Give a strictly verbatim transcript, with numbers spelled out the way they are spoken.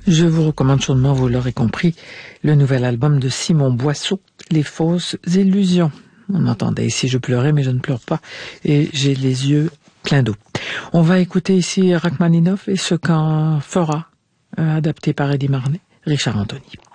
Je vous recommande chaudement, vous l'aurez compris, le nouvel album de Simon Boisseau, Les fausses illusions. On entendait ici, je pleurais, mais je ne pleure pas, et j'ai les yeux pleins d'eau. On va écouter ici Rachmaninoff et ce qu'en fera, euh, adapté par Eddie Marnay, Richard Anthony.